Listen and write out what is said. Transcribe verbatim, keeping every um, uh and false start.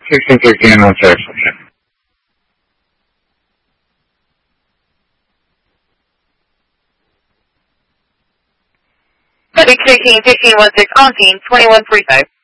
sixteen sixteen one six. Sixteen sixteen one six on scene twenty one forty five.